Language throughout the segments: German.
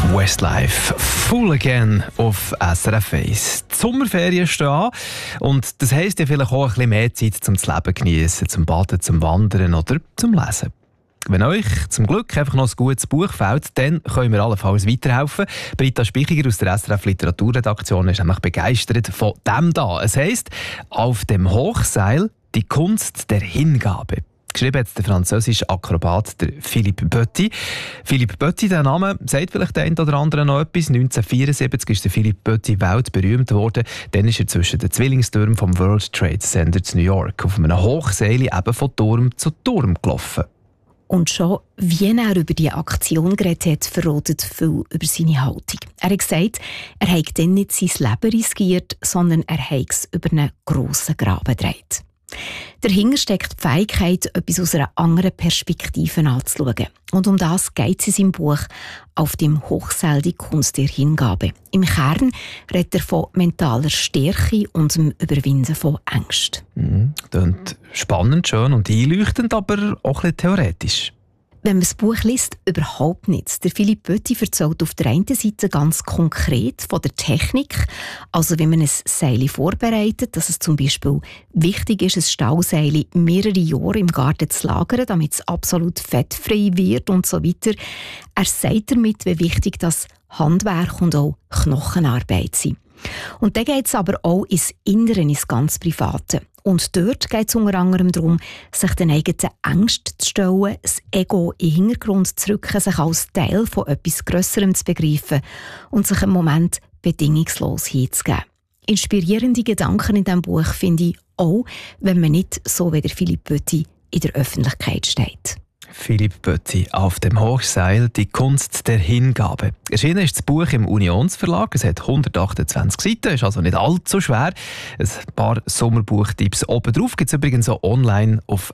Westlife, Full Again auf SRF 1. Die Sommerferien stehen an und das heisst ja vielleicht auch ein bisschen mehr Zeit zum Leben genießen, zum Baden, zum Wandern oder zum Lesen. Wenn euch zum Glück einfach noch ein gutes Buch fällt, dann können wir allenfalls weiterhelfen. Britta Spichiger aus der SRF Literaturredaktion ist nämlich begeistert von dem da. Es heisst «Auf dem Hochseil, die Kunst der Hingabe». Geschrieben hat der französische Akrobat der Philippe Petit. Philippe Petit, der Name, sagt vielleicht der eine oder andere noch etwas. 1974 ist der Philippe Petit weltberühmt worden. Dann ist er zwischen den Zwillingstürmen vom World Trade Center zu New York auf einem Hochseil eben von Turm zu Turm gelaufen. Und schon, wie er über diese Aktion geredet hat, verratet viel über seine Haltung. Er hat gesagt, er habe dann nicht sein Leben riskiert, sondern er habe es über einen grossen Graben gedreht. Dahinter steckt die Fähigkeit, etwas aus einer anderen Perspektive anzuschauen. Und um das geht es in seinem Buch «Auf dem Hochseil, die Kunst der Hingabe». Im Kern redet er von mentaler Stärke und dem Überwinden von Ängsten. Klingt spannend, schön und einleuchtend, aber auch ein bisschen theoretisch. Wenn man das Buch liest, überhaupt nichts. Der Philippe Petit erzählt auf der einen Seite ganz konkret von der Technik, also wie man ein Seil vorbereitet, dass es zum Beispiel wichtig ist, ein Stauseil mehrere Jahre im Garten zu lagern, damit es absolut fettfrei wird und so weiter. Er sagt damit, wie wichtig das Handwerk und auch Knochenarbeit sind. Und dann geht es aber auch ins Innere, ins ganz Private. Und dort geht es unter anderem darum, sich den eigenen Ängsten zu stellen, das Ego in den Hintergrund zu rücken, sich als Teil von etwas Grösserem zu begreifen und sich im Moment bedingungslos hinzugeben. Inspirierende Gedanken in diesem Buch finde ich auch, wenn man nicht so wie der Philippe Petit in der Öffentlichkeit steht. Philippe Petit, «Auf dem Hochseil, die Kunst der Hingabe». Erschienen ist das Buch im Unionsverlag. Es hat 128 Seiten, ist also nicht allzu schwer. Ein paar Sommerbuchtipps oben drauf gibt es übrigens auch online auf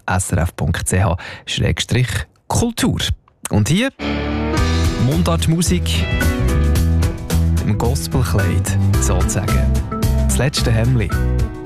srf.ch/kultur. Und hier Mundartmusik im Gospelkleid sozusagen. Das letzte Hemli.